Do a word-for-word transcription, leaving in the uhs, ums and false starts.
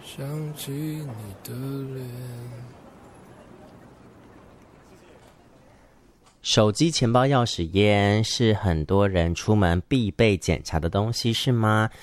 想起你的脸。 手机、钱包、钥匙、烟是很多人出门必备检查的东西，是吗？